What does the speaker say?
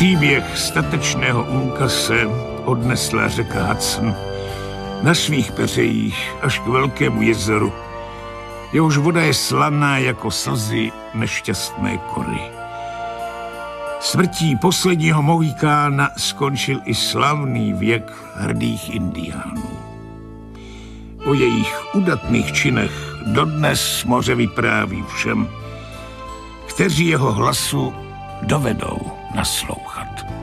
Příběh statečného Uncase odnesla řeka Hudson na svých peřejích až k velkému jezeru. Jehož voda je slaná jako slzy nešťastné kory. Smrtí posledního Mohikána skončil i slavný věk hrdých indiánů. O jejich udatných činech dodnes moře vypráví všem, kteří jeho hlasu dovedou naslouchat.